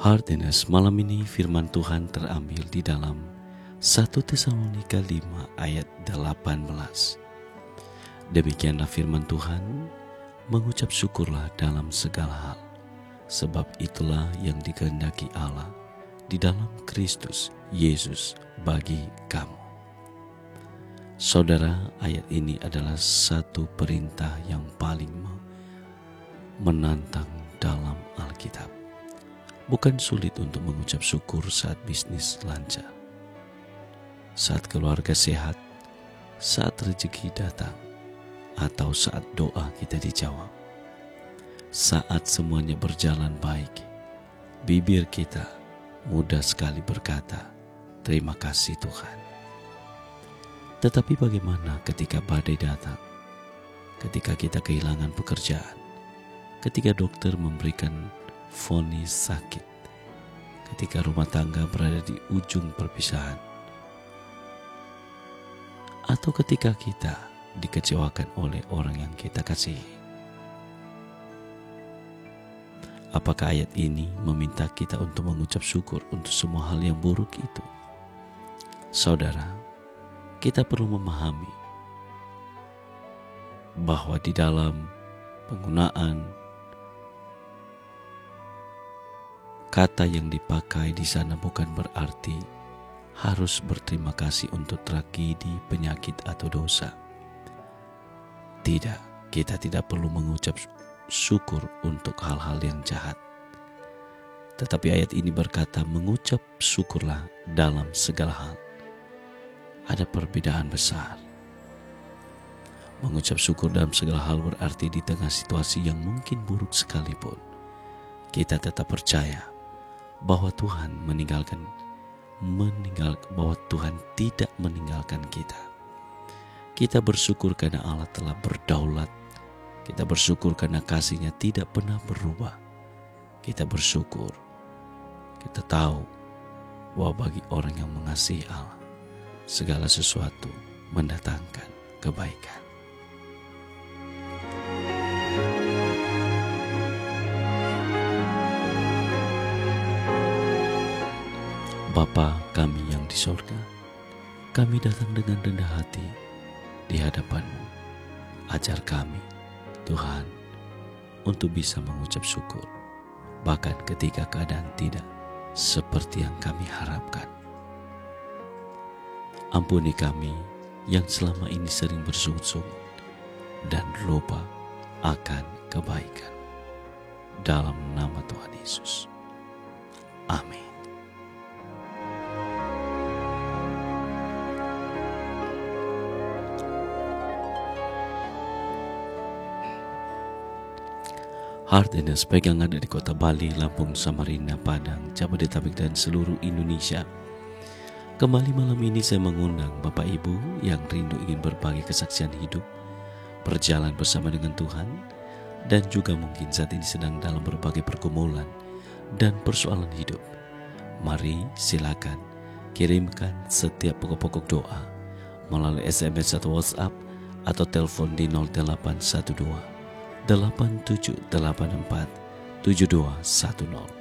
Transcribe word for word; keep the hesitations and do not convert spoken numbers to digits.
Heartiness, malam ini firman Tuhan terambil di dalam satu Tesalonika lima ayat delapan belas. Demikianlah firman Tuhan, mengucap syukurlah dalam segala hal, sebab itulah yang dikehendaki Allah di dalam Kristus Yesus bagi kamu. Saudara, ayat ini adalah satu perintah yang paling menantang dalam Alkitab. Bukan sulit untuk mengucap syukur saat bisnis lancar, saat keluarga sehat, saat rezeki datang, atau saat doa kita dijawab. Saat semuanya berjalan baik, bibir kita mudah sekali berkata, "Terima kasih Tuhan." Tetapi bagaimana ketika badai datang? Ketika kita kehilangan pekerjaan? Ketika dokter memberikan vonis sakit, ketika rumah tangga berada di ujung perpisahan, atau ketika kita dikecewakan oleh orang yang kita kasihi. Apakah ayat ini meminta kita untuk mengucap syukur untuk semua hal yang buruk itu? Saudara, kita perlu memahami bahwa di dalam penggunaan kata yang dipakai di sana bukan berarti harus berterima kasih untuk tragedi, penyakit, atau dosa. Tidak, kita tidak perlu mengucap syukur untuk hal-hal yang jahat. Tetapi ayat ini berkata, mengucap syukurlah dalam segala hal. Ada perbedaan besar. Mengucap syukur dalam segala hal berarti di tengah situasi yang mungkin buruk sekalipun, kita tetap percaya bahwa Tuhan meninggalkan meninggal bahwa Tuhan tidak meninggalkan kita. Kita bersyukur karena Allah telah berdaulat. Kita bersyukur karena kasih-Nya tidak pernah berubah. Kita bersyukur. Kita tahu bahwa bagi orang yang mengasihi Allah, segala sesuatu mendatangkan kebaikan. Bapa kami yang di sorga, kami datang dengan rendah hati di hadapan-Mu. Ajar kami, Tuhan, untuk bisa mengucap syukur, bahkan ketika keadaan tidak seperti yang kami harapkan. Ampuni kami yang selama ini sering bersungut-sungut dan lupa akan kebaikan. Dalam nama Tuhan Yesus. Amin. Heartiness, pegangan dari kota Bali, Lampung, Samarinda, Padang, Jabodetabek, dan seluruh Indonesia. Kembali malam ini saya mengundang Bapak Ibu yang rindu ingin berbagi kesaksian hidup, berjalan bersama dengan Tuhan, dan juga mungkin saat ini sedang dalam berbagai pergumulan dan persoalan hidup. Mari silakan kirimkan setiap pokok-pokok doa melalui S M S atau WhatsApp atau telepon di nol delapan satu dua delapan tujuh delapan empat tujuh dua satu nol.